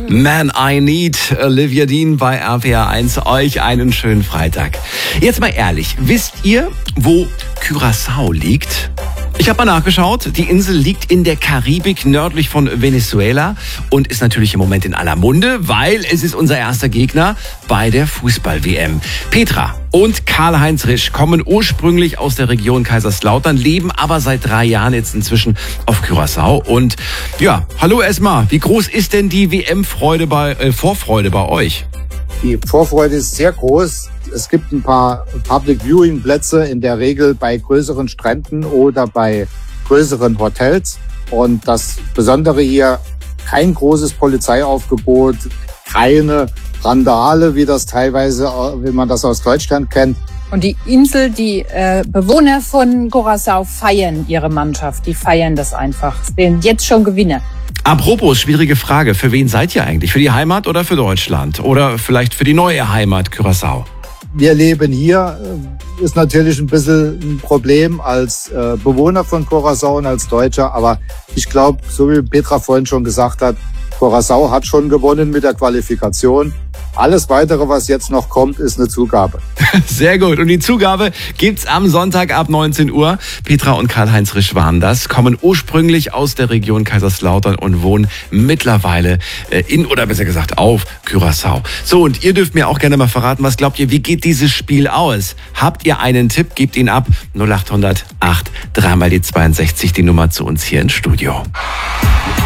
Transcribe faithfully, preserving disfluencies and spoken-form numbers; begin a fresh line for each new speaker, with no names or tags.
Man I Need, Olivia Dean bei R P R eins. Euch einen schönen Freitag. Jetzt mal ehrlich, wisst ihr, wo Curaçao liegt? Ich habe mal nachgeschaut. Die Insel liegt in der Karibik nördlich von Venezuela und ist natürlich im Moment in aller Munde, weil es ist unser erster Gegner bei der Fußball-W M. Petra und Karl-Heinz Risch kommen ursprünglich aus der Region Kaiserslautern, leben aber seit drei Jahren jetzt inzwischen auf Curaçao. Und ja, hallo erstmal, wie groß ist denn die W M-Freude bei, äh, Vorfreude bei euch?
Die Vorfreude ist sehr groß. Es gibt ein paar Public Viewing Plätze, in der Regel bei größeren Stränden oder bei größeren Hotels. Und das Besondere hier, kein großes Polizeiaufgebot, keine Randale, wie das teilweise, wie man das aus Deutschland kennt.
Und die Insel, die äh, Bewohner von Curaçao feiern ihre Mannschaft. Die feiern das einfach. Sind jetzt schon Gewinner.
Apropos, schwierige Frage. Für wen seid ihr eigentlich? Für die Heimat oder für Deutschland? Oder vielleicht für die neue Heimat Curaçao?
Wir leben hier, ist natürlich ein bisschen ein Problem als äh, Bewohner von Curaçao und als Deutscher. Aber ich glaube, so wie Petra vorhin schon gesagt hat, Curaçao hat schon gewonnen mit der Qualifikation. Alles Weitere, was jetzt noch kommt, ist eine Zugabe.
Sehr gut. Und die Zugabe gibt's am Sonntag ab neunzehn Uhr. Petra und Karl-Heinz Risch waren das, kommen ursprünglich aus der Region Kaiserslautern und wohnen mittlerweile in, oder besser gesagt, auf Curaçao. So, und ihr dürft mir auch gerne mal verraten, was glaubt ihr, wie geht dieses Spiel aus? Habt ihr einen Tipp? Gebt ihn ab. null acht hundert acht, dreimal die zweiundsechzig, die Nummer zu uns hier ins Studio.